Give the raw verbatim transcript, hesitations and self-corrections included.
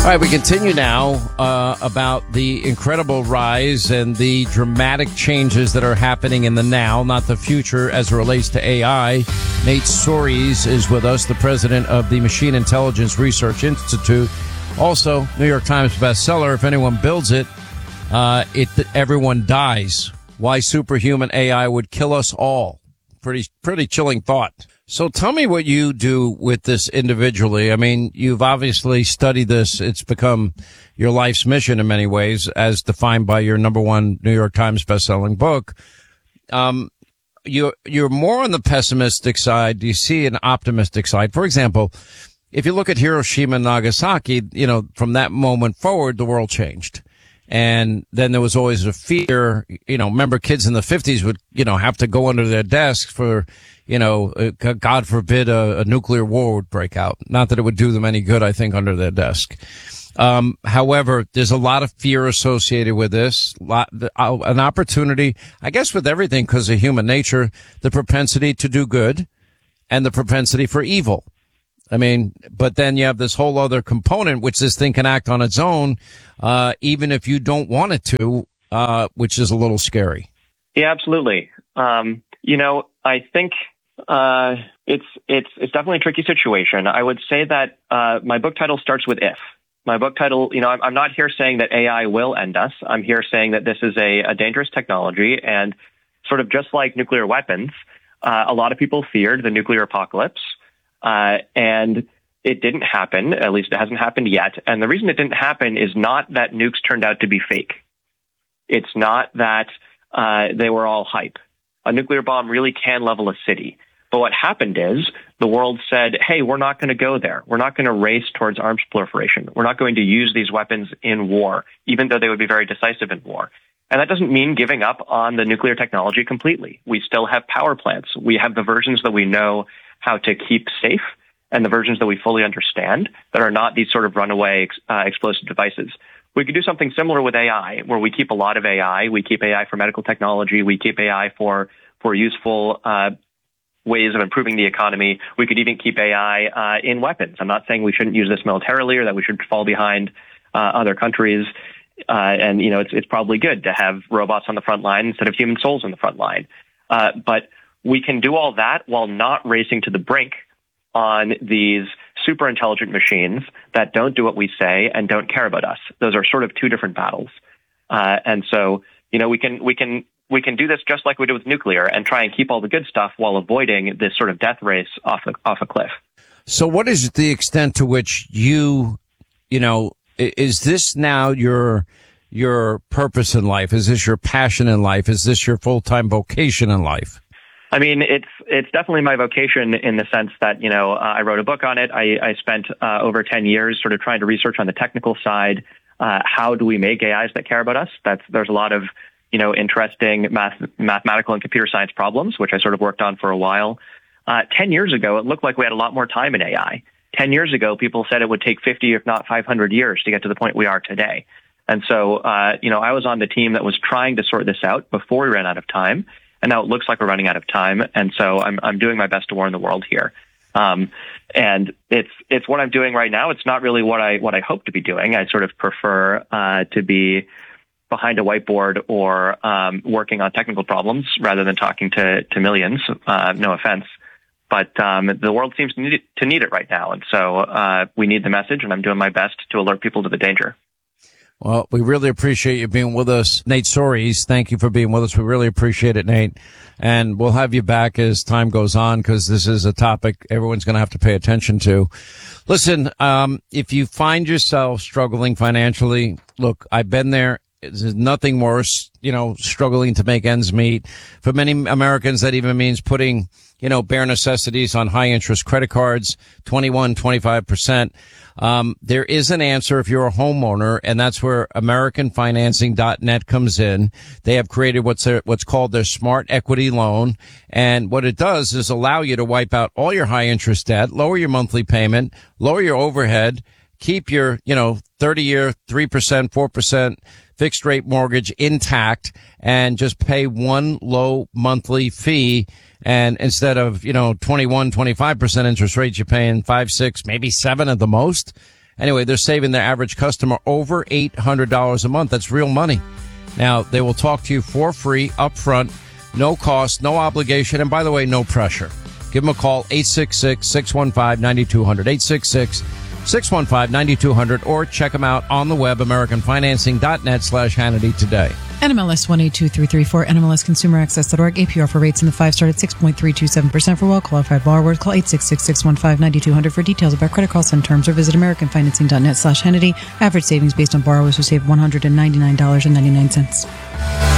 All right, we continue now uh, about the incredible rise and the dramatic changes that are happening in the now, not the future, as it relates to A I. Nate Soares is with us, the president of the Machine Intelligence Research Institute. Also, New York Times bestseller, If Anyone Builds It, uh, it everyone dies. Why superhuman A I would kill us all. Pretty, pretty chilling thought. So tell me what you do with this individually. I mean, you've obviously studied this. It's become your life's mission in many ways, as defined by your number one New York Times bestselling book. Um, you're, you're more on the pessimistic side. Do you see an optimistic side? For example, if you look at Hiroshima and Nagasaki, you know, from that moment forward, the world changed. And then there was always a fear, you know, remember kids in the fifties would, you know, have to go under their desks for, you know, uh, God forbid a, a nuclear war would break out. Not that it would do them any good, I think, under their desk. Um, however, there's a lot of fear associated with this, lot, uh, an opportunity, I guess, with everything because of human nature, the propensity to do good and the propensity for evil. I mean, but then you have this whole other component, which this thing can act on its own, uh, even if you don't want it to, uh, which is a little scary. Yeah, absolutely. Um, you know, I think, uh, it's, it's, it's definitely a tricky situation. I would say that, uh, my book title starts with if. My book title, you know, I'm, I'm not here saying that A I will end us. I'm here saying that this is a, a dangerous technology, and sort of just like nuclear weapons, uh, a lot of people feared the nuclear apocalypse. Uh, and it didn't happen, at least it hasn't happened yet. And the reason it didn't happen is not that nukes turned out to be fake. It's not that uh, they were all hype. A nuclear bomb really can level a city. But what happened is the world said, hey, we're not going to go there. We're not going to race towards arms proliferation. We're not going to use these weapons in war, even though they would be very decisive in war. And that doesn't mean giving up on the nuclear technology completely. We still have power plants. We have the versions that we know how to keep safe, and the versions that we fully understand that are not these sort of runaway uh, explosive devices. We could do something similar with A I, where we keep a lot of A I. We keep A I for medical technology. We keep A I for, for useful uh, ways of improving the economy. We could even keep A I uh, in weapons. I'm not saying we shouldn't use this militarily or that we should fall behind uh, other countries. Uh, and, you know, it's, it's probably good to have robots on the front line instead of human souls on the front line. Uh, but we can do all that while not racing to the brink on these super intelligent machines that don't do what we say and don't care about us. Those are sort of two different battles. Uh, and so, you know, we can, we can, we can do this just like we did with nuclear and try and keep all the good stuff while avoiding this sort of death race off a, off a cliff. So what is the extent to which you, you know, is this now your, your purpose in life? Is this your passion in life? Is this your full-time vocation in life? I mean, it's it's definitely my vocation in the sense that, you know, uh, I wrote a book on it. I, I spent uh, over ten years sort of trying to research on the technical side. Uh, how do we make A Is that care about us? That's there's a lot of, you know, interesting math, mathematical and computer science problems, which I sort of worked on for a while. Uh, ten years ago, it looked like we had a lot more time in A I. ten years ago, people said it would take fifty, if not five hundred years to get to the point we are today. And so, uh, you know, I was on the team that was trying to sort this out before we ran out of time. And now it looks like we're running out of time. And so I'm, I'm doing my best to warn the world here. Um, and it's, it's what I'm doing right now. It's not really what I, what I hope to be doing. I sort of prefer, uh, to be behind a whiteboard or, um, working on technical problems rather than talking to, to millions. Uh, no offense, but, um, the world seems to need it, to need it right now. And so, uh, we need the message, and I'm doing my best to alert people to the danger. Well, we really appreciate you being with us. Nate Soares, thank you for being with us. We really appreciate it, Nate. And we'll have you back as time goes on, because this is a topic everyone's going to have to pay attention to. Listen, um, if you find yourself struggling financially, look, I've been there. There's nothing worse, you know, struggling to make ends meet. For many Americans, that even means putting, you know, bare necessities on high interest credit cards, twenty-one, twenty-five percent. Um, there is an answer if you're a homeowner, and that's where American Financing dot net comes in. They have created what's their, what's called their Smart Equity Loan. And what it does is allow you to wipe out all your high interest debt, lower your monthly payment, lower your overhead, keep your, you know, thirty year, three percent, four percent fixed rate mortgage intact, and just pay one low monthly fee. And instead of, you know, twenty-one, twenty-five percent interest rates, you're paying five, six, maybe seven at the most. Anyway, they're saving their average customer over eight hundred dollars a month. That's real money. Now, they will talk to you for free up front, no cost, no obligation, and by the way, no pressure. Give them a call, eight six six, six one five, nine two zero zero, eight six six, six one five, nine two zero zero, or check them out on the web, americanfinancing.net slash Hannity today. N M L S one eight two three three four, N M L S consumer access dot org. A P R for rates in the five star at six point three two seven percent for well-qualified borrowers. Call eight six six, six one five, nine two zero zero for details about credit costs and terms, or visit americanfinancing.net slash Hannity. Average savings based on borrowers who save one hundred ninety-nine dollars and ninety-nine cents.